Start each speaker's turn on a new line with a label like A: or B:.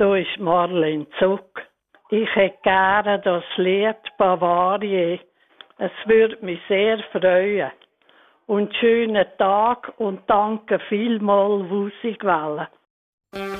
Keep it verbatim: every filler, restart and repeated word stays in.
A: Da ist Marlene Zuck. Ich hätte gerne das Lied Bavaria. Es würde mich sehr freuen. Und schönen Tag und danke vielmals, Musikquelle.